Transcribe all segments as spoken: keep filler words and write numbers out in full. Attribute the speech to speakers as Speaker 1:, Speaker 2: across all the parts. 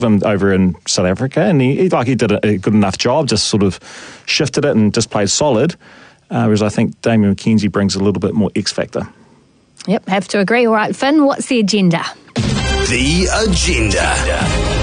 Speaker 1: him over in South Africa, and he, he like he did a, a good enough job, just sort of shifted it and just played solid, uh, whereas I think Damian McKenzie brings a little bit more X factor.
Speaker 2: Yep, have to agree. All right, Finn, what's the agenda?
Speaker 3: The agenda.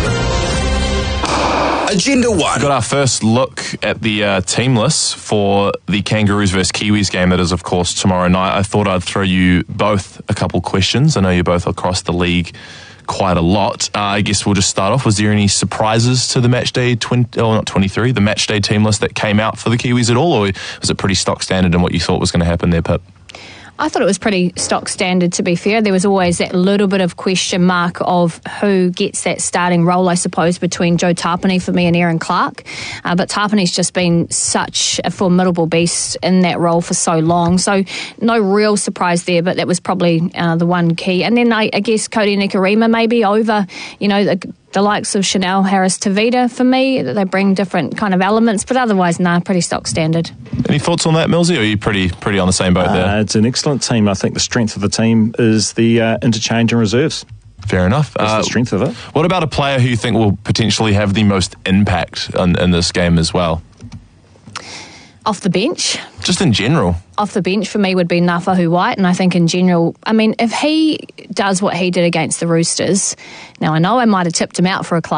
Speaker 3: Agenda one.
Speaker 4: We've got our first look at the uh, team list for the Kangaroos versus Kiwis game that is, of course, tomorrow night. I thought I'd throw you both a couple questions. I know you're both across the league quite a lot. Uh, I guess we'll just start off. Was there any surprises to the matchday twenty, oh, not twenty-three, the matchday team list that came out for the Kiwis at all, or was it pretty stock standard in what you thought was going to happen there, Pip?
Speaker 2: I thought it was pretty stock standard, to be fair. There was always that little bit of question mark of who gets that starting role, I suppose, between Joe Tapine for me and Aaron Clark. Uh, but Tapine's just been such a formidable beast in that role for so long. So no real surprise there, but that was probably uh, the one key. And then I, I guess Cody Nikarima maybe over, you know, the, the likes of Chanel Harris-Tavita for me. They bring different kind of elements, but otherwise, nah, pretty stock standard.
Speaker 4: Any thoughts on that, Millsy, or are you pretty pretty on the same boat there?
Speaker 1: Uh, it's an excellent team. I think the strength of the team is the uh, interchange and reserves.
Speaker 4: Fair enough.
Speaker 1: That's uh, the strength of it.
Speaker 4: What about a player who you think will potentially have the most impact in, in this game as well?
Speaker 2: Off the bench?
Speaker 4: Just in general.
Speaker 2: Off the bench for me would be Nafahu White, and I think in general, I mean, if he does what he did against the Roosters, now I know I might have tipped him out for a club